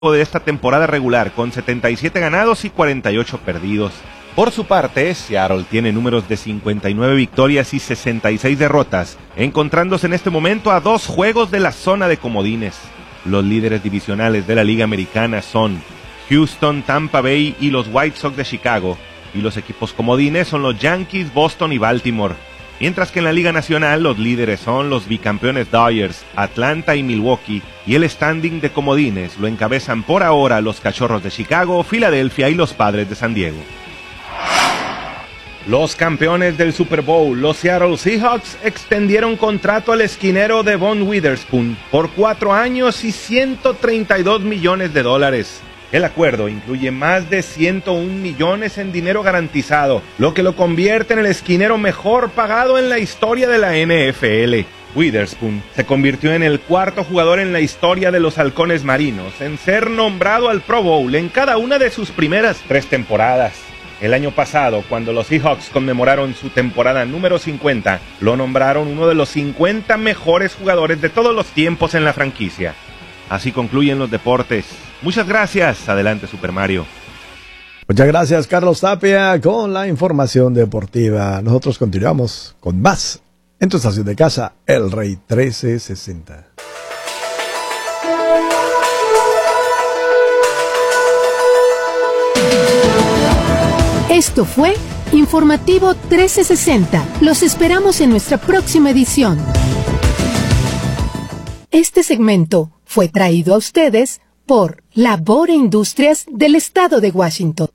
de esta temporada regular, con 77 ganados y 48 perdidos. Por su parte, Seattle tiene números de 59 victorias y 66 derrotas, encontrándose en este momento a 2 juegos de la zona de comodines. Los líderes divisionales de la Liga Americana son Houston, Tampa Bay y los White Sox de Chicago, y los equipos comodines son los Yankees, Boston y Baltimore. Mientras que en la Liga Nacional los líderes son los bicampeones Dodgers, Atlanta y Milwaukee, y el standing de comodines lo encabezan por ahora los Cachorros de Chicago, Filadelfia y los Padres de San Diego. Los campeones del Super Bowl, los Seattle Seahawks, extendieron contrato al esquinero Devon Witherspoon por 4 años y $132 millones. El acuerdo incluye más de 101 millones en dinero garantizado, lo que lo convierte en el esquinero mejor pagado en la historia de la NFL. Witherspoon se convirtió en el 4º jugador en la historia de los Halcones Marinos en ser nombrado al Pro Bowl en cada una de sus primeras 3 temporadas. El año pasado, cuando los Seahawks conmemoraron su temporada número 50, lo nombraron uno de los 50 mejores jugadores de todos los tiempos en la franquicia. Así concluyen los deportes. Muchas gracias. Adelante, Super Mario. Muchas gracias, Carlos Tapia, con la información deportiva. Nosotros continuamos con más en tu estación de casa, El Rey 1360. Esto fue Informativo 1360. Los esperamos en nuestra próxima edición. Este segmento fue traído a ustedes por Labor e Industrias del Estado de Washington.